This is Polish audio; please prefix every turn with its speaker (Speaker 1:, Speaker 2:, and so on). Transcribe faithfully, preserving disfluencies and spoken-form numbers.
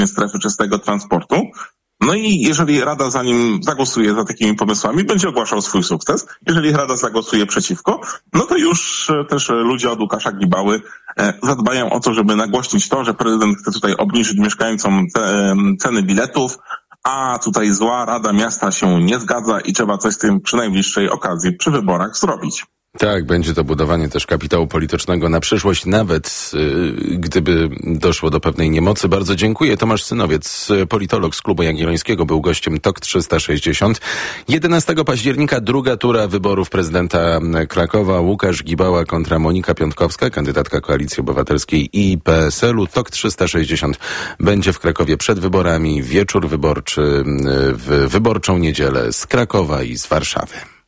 Speaker 1: strefy czystego transportu. No i jeżeli Rada za nim zagłosuje za takimi pomysłami, będzie ogłaszał swój sukces. Jeżeli Rada zagłosuje przeciwko, no to już też ludzie od Łukasza Gibały zadbają o to, żeby nagłośnić to, że prezydent chce tutaj obniżyć mieszkańcom te, ceny biletów, a tutaj zła Rada Miasta się nie zgadza i trzeba coś z tym przy najbliższej okazji, przy wyborach zrobić.
Speaker 2: Tak, będzie to budowanie też kapitału politycznego na przyszłość, nawet yy, gdyby doszło do pewnej niemocy. Bardzo dziękuję. Tomasz Synowiec, politolog z Klubu Jagiellońskiego, był gościem T O K trzysta sześćdziesiąt. jedenastego października druga tura wyborów prezydenta Krakowa. Łukasz Gibała kontra Monika Piątkowska, kandydatka Koalicji Obywatelskiej i P S L u. T O K trzysta sześćdziesiąt będzie w Krakowie przed wyborami. Wieczór wyborczy w wyborczą niedzielę z Krakowa i z Warszawy.